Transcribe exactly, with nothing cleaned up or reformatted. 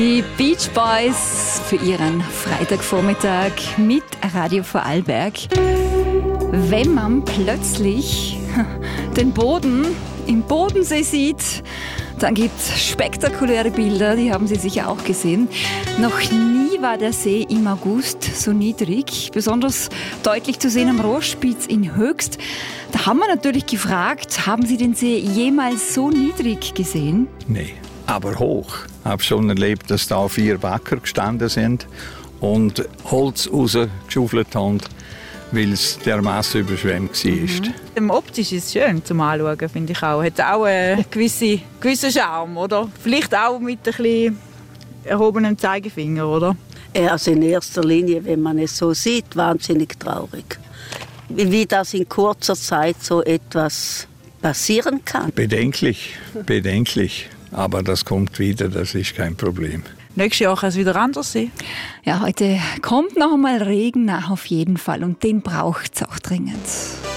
Die Beach Boys für ihren Freitagvormittag mit Radio Vorarlberg. Wenn man plötzlich den Boden im Bodensee sieht, dann gibt es spektakuläre Bilder, die haben Sie sicher auch gesehen. Noch nie war der See im August so niedrig, besonders deutlich zu sehen am Rohrspitz in Höchst. Da haben wir natürlich gefragt, haben Sie den See jemals so niedrig gesehen? Nee, aber hoch. Ich habe schon erlebt, dass da vier Bagger gestanden sind und Holz rausgeschaufelt haben, weil es dermassen überschwemmt war. Mhm. Optisch ist es schön zum Anschauen, finde ich auch. Hat auch einen gewissen, gewissen Charme, oder? Vielleicht auch mit ein bisschen erhobenem Zeigefinger, oder? Also in erster Linie, wenn man es so sieht, wahnsinnig traurig. Wie das in kurzer Zeit so etwas passieren kann. Bedenklich, bedenklich. Aber das kommt wieder, das ist kein Problem. Nächstes Jahr kann es wieder anders sein. Ja, heute kommt noch einmal Regen nach auf jeden Fall und den braucht es auch dringend.